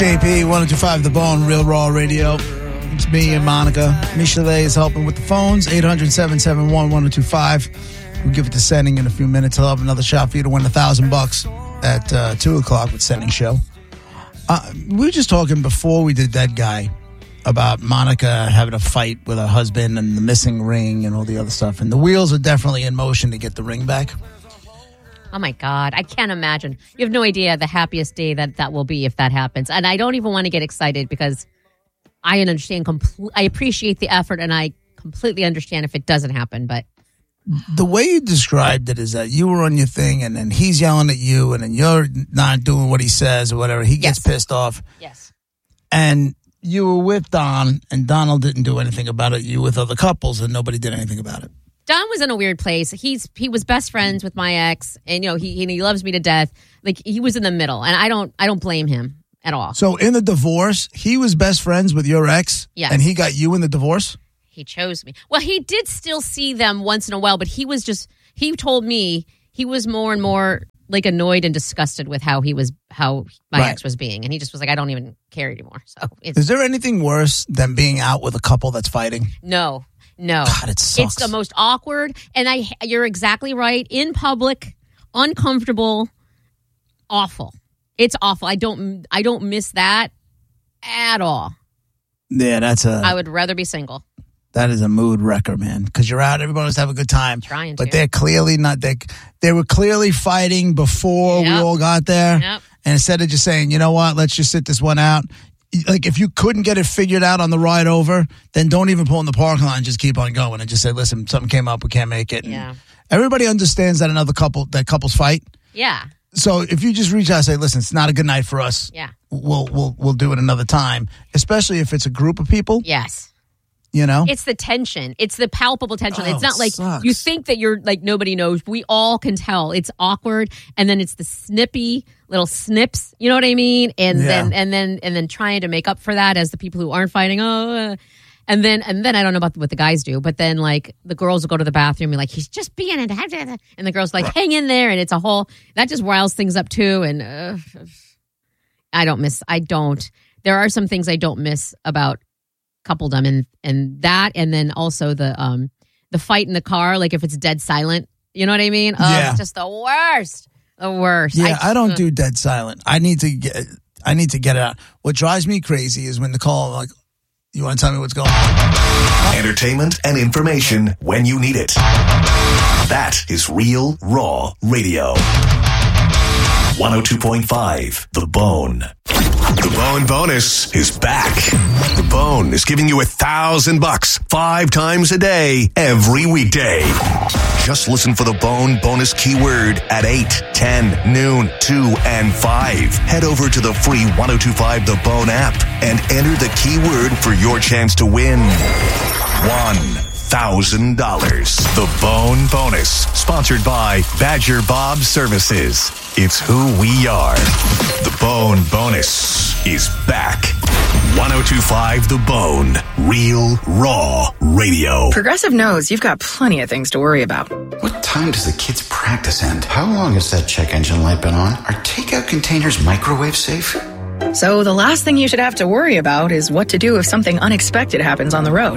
JP, 102.5 The Bone, Real Raw Radio. It's me and Monica. Michelet is helping with the phones, 800-771-1025. We'll give it to Sending in a few minutes. I'll have another shot for you to win $1,000 at 2 o'clock with Sending Show. We were just talking before we did That Guy about Monica having a fight with her husband and the missing ring and all the other stuff. And the wheels are definitely in motion to get the ring back. Oh, my God. I can't imagine. You have no idea the happiest day that will be if that happens. And I don't even want to get excited because I understand. I appreciate the effort, and I completely understand if it doesn't happen. But the way you described it is that you were on your thing, and then he's yelling at you, and then you're not doing what he says or whatever. He gets pissed off. Yes. And you were with Don, and Donald didn't do anything about it. You were with other couples, and nobody did anything about it. Don was in a weird place. He was best friends with my ex, and he loves me to death. Like, he was in the middle, and I don't blame him at all. So in the divorce, he was best friends with your ex, yes, and he got you in the divorce? He chose me. Well, he did still see them once in a while, but he told me he was more and more like annoyed and disgusted with how my ex was being, and he just was like, I don't even care anymore. So is there anything worse than being out with a couple that's fighting? No. God, it sucks. It's the most awkward, and you're exactly right. In public, uncomfortable, awful. It's awful. I don't miss that at all. Yeah, I would rather be single. That is a mood wrecker, man. Because you're out, everybody wants to have a good time. But they're clearly not. They were clearly fighting before we all got there. Yep. And instead of just saying, you know what, let's just sit this one out. Like, if you couldn't get it figured out on the ride over, then don't even pull in the parking lot and just keep on going and just say, listen, something came up, we can't make it. Yeah. And everybody understands that couples fight. Yeah. So if you just reach out and say, listen, it's not a good night for us. Yeah. We'll do it another time, especially if it's a group of people. Yes. You know? It's the tension. It's the palpable tension. Oh, it's not like sucks. you think that you're like nobody knows. We all can tell. It's awkward, and then it's the snippy little snips. You know what I mean? And then trying to make up for that as the people who aren't fighting. And then I don't know about what the guys do, but then like the girls will go to the bathroom and be like, he's just being it, and the girls like hang in there, and it's a whole that just riles things up too. And I don't. There are some things I don't miss about coupledom and that, and then also the fight in the car, like if it's dead silent, you know what I mean? It's just the worst. Yeah, I don't do dead silent. I need to get it out. What drives me crazy is when the call, like, you want to tell me what's going on? Entertainment and information when you need it. That is Real Raw Radio. 102.5 The Bone. The Bone Bonus is back. The Bone is giving you $1,000 5 times a day, every weekday. Just listen for the Bone Bonus keyword at 8, 10, noon, 2, and 5. Head over to the free 102.5 The Bone app and enter the keyword for your chance to win $1,000. The Bone Bonus, sponsored by Badger Bob Services. It's who we are. The Bone Bonus is back. 102.5 The Bone. Real Raw Radio. Progressive knows you've got plenty of things to worry about. What time does the kids' practice end? How long has that check engine light been on? Are takeout containers microwave safe? So the last thing you should have to worry about is what to do if something unexpected happens on the road.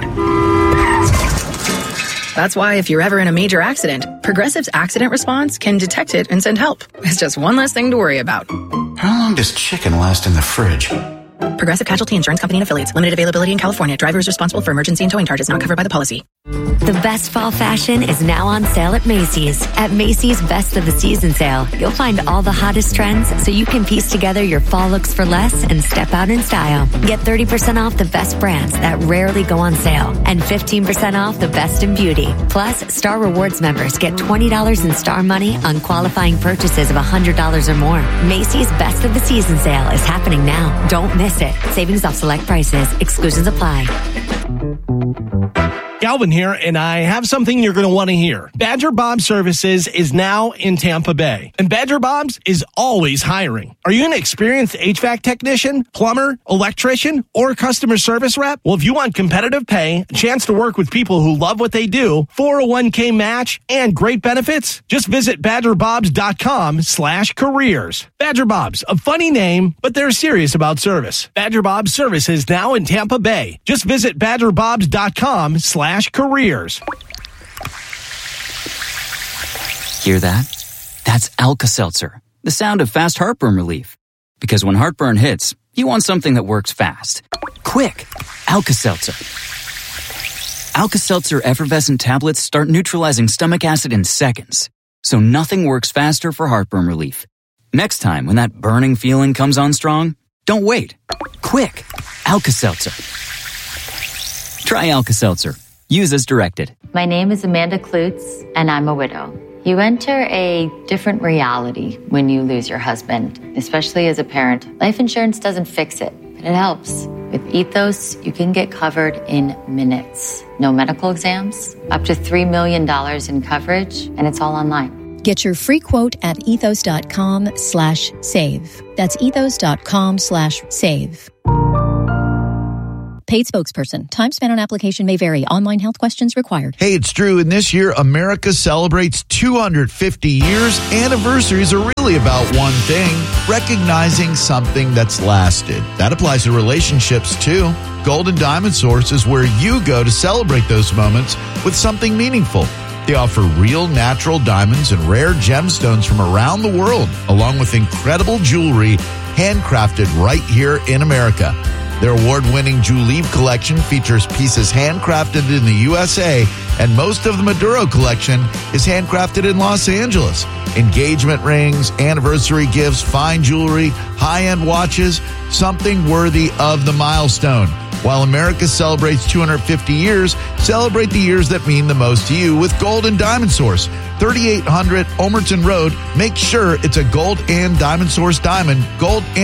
That's why if you're ever in a major accident, Progressive's accident response can detect it and send help. It's just one less thing to worry about. How long does chicken last in the fridge? Progressive Casualty Insurance Company and Affiliates. Limited availability in California. Driver is responsible for emergency and towing charges not covered by the policy. The best fall fashion is now on sale at Macy's. At Macy's Best of the Season sale, you'll find all the hottest trends so you can piece together your fall looks for less and step out in style. Get 30% off the best brands that rarely go on sale and 15% off the best in beauty. Plus, Star Rewards members get $20 in Star money on qualifying purchases of $100 or more. Macy's Best of the Season sale is happening now. Don't miss it. Savings off select prices. Exclusions apply. Galvin here, and I have something you're going to want to hear. Badger Bob Services is now in Tampa Bay, and Badger Bob's is always hiring. Are you an experienced HVAC technician, plumber, electrician, or customer service rep? Well, if you want competitive pay, a chance to work with people who love what they do, 401k match, and great benefits, just visit badgerbobs.com/careers. Badger Bob's, a funny name, but they're serious about service. Badger Bob's Services now in Tampa Bay. Just visit badgerbobs.com/careers. Hear that? That's Alka-Seltzer, the sound of fast heartburn relief. Because when heartburn hits, you want something that works fast. Quick! Alka-Seltzer. Alka-Seltzer effervescent tablets start neutralizing stomach acid in seconds. So nothing works faster for heartburn relief. Next time when that burning feeling comes on strong, don't wait. Quick! Alka-Seltzer. Try Alka-Seltzer. Use as directed. My name is Amanda Klutz, and I'm a widow. You enter a different reality when you lose your husband, especially as a parent. Life insurance doesn't fix it, but it helps. With Ethos, you can get covered in minutes. No medical exams, up to $3 million in coverage, and it's all online. Get your free quote at ethos.com/save. That's ethos.com/save. Paid spokesperson. Time spent on application may vary. Online health questions required. Hey, it's Drew, and this year, America celebrates 250 years. Anniversaries are really about one thing, recognizing something that's lasted. That applies to relationships, too. Gold and Diamond Source is where you go to celebrate those moments with something meaningful. They offer real natural diamonds and rare gemstones from around the world, along with incredible jewelry handcrafted right here in America. Their award-winning Juleeve collection features pieces handcrafted in the USA, and most of the Maduro collection is handcrafted in Los Angeles. Engagement rings, anniversary gifts, fine jewelry, high-end watches, something worthy of the milestone. While America celebrates 250 years, celebrate the years that mean the most to you with Gold and Diamond Source. 3800 Omerton Road. Make sure it's a Gold and Diamond Source diamond. Gold and